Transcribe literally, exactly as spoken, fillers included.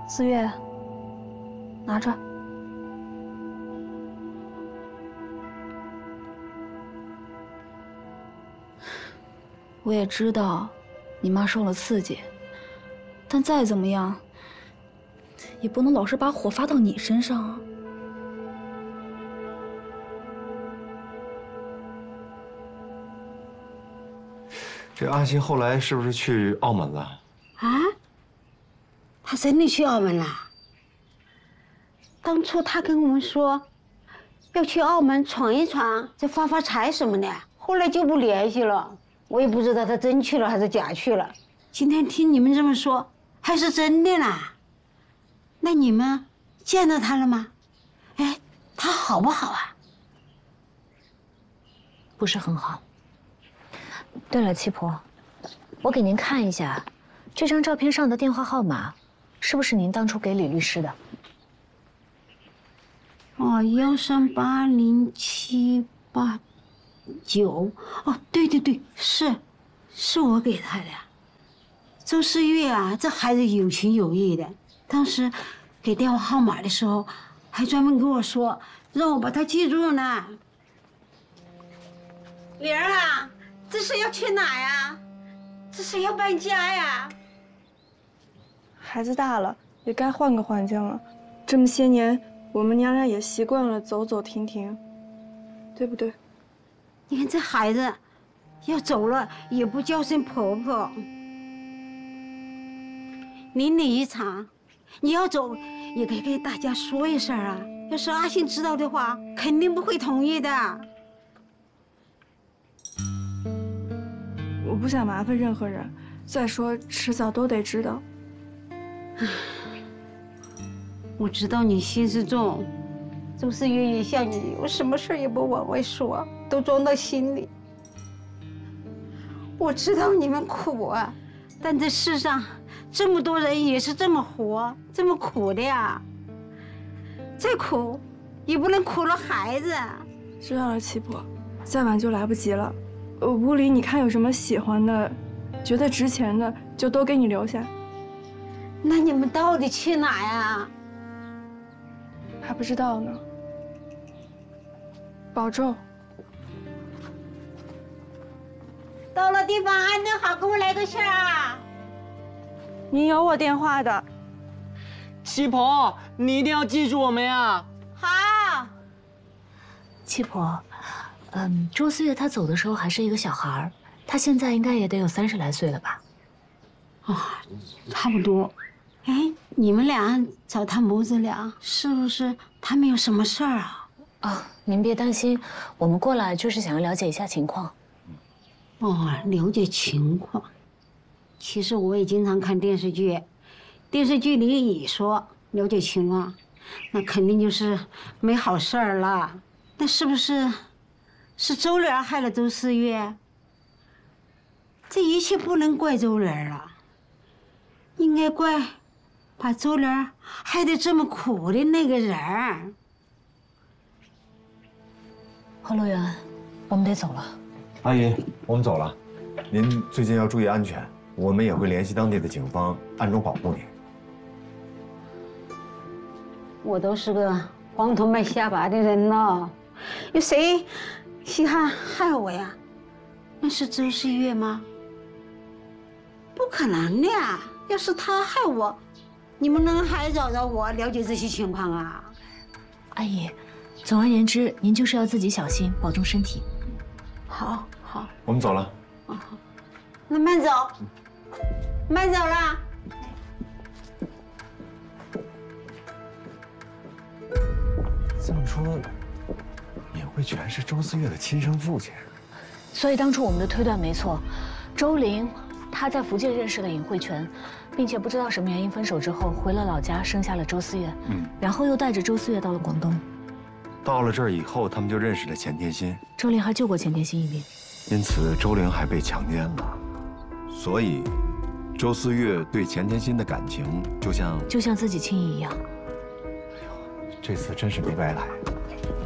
思月，拿着。我也知道，你妈受了刺激，但再怎么样，也不能老是把火发到你身上啊。 这阿星后来是不是去澳门了？ 啊？他真的去澳门了？当初他跟我们说要去澳门闯一闯，再发发财什么的，后来就不联系了。我也不知道他真去了还是假去了。今天听你们这么说，还是真的啦。那你们见到他了吗？哎，他好不好啊？ 不是很好。对了，七婆，我给您看一下，这张照片上的电话号码，是不是您当初给李律师的？ 哦，幺三八零七八九。哦，对对对，是，是我给他的。周四月啊，这孩子有情有义的，当时给电话号码的时候，还专门跟我说，让我把他记住呢。玲儿啊，这是要去哪呀？这是要搬家呀？ 孩子大了，也该换个环境了。这么些年，我们娘俩也习惯了走走停停，对不对？ 你看这孩子，要走了也不叫声婆婆。邻里一场，你要走也得给大家说一声啊。要是阿信知道的话，肯定不会同意的。 我不想麻烦任何人，再说迟早都得知道。 我知道你心思重，周四月也像你，有什么事也不往外说，都装到心里。我知道你们苦啊，但这世上这么多人也是这么活、这么苦的呀。再苦，也不能苦了孩子。 知道了，七婆，再晚就来不及了。呃，屋里你看有什么喜欢的，觉得值钱的，就都给你留下。 那你们到底去哪呀？ 还不知道呢。保重。 到了地方安顿好，跟我来个信啊。 您有我电话的。 七婆，你一定要记住我们呀。 好。 七婆，嗯，周思月她走的时候还是一个小孩儿，她现在应该也得有三十来岁了吧？ 啊，差不多。哎，你们俩找他母子俩，是不是他们有什么事儿啊？ 哦，您别担心，我们过来就是想要了解一下情况。 哦，了解情况。其实我也经常看电视剧，电视剧里也说了解情况，那肯定就是没好事儿了。那是不是是周莲害了周四月？这一切不能怪周莲啊，应该怪把周莲害得这么苦的那个人儿。 侯乐园，我们得走了。 阿姨，我们走了。您最近要注意安全，我们也会联系当地的警方，暗中保护您。 我都是个黄头卖下巴的人了，有谁稀罕害我呀？那是周世月吗？不可能的呀！要是他害我，你们能还找着我了解这些情况啊？ 阿姨，总而言之，您就是要自己小心，保重身体。 好，好， 我们走了。 啊，好，那慢走，慢走了。 这么说，也会全是周思月的亲生父亲。 所以当初我们的推断没错，周玲她在福建认识了尹慧泉，并且不知道什么原因分手之后回了老家，生下了周思月。嗯，然后又带着周思月到了广东。 到了这儿以后，他们就认识了钱天心。 周玲还救过钱天心一命， 因此周玲还被强奸了。所以，周思月对钱天心的感情就像就像自己亲姨一样。 这次真是没白来。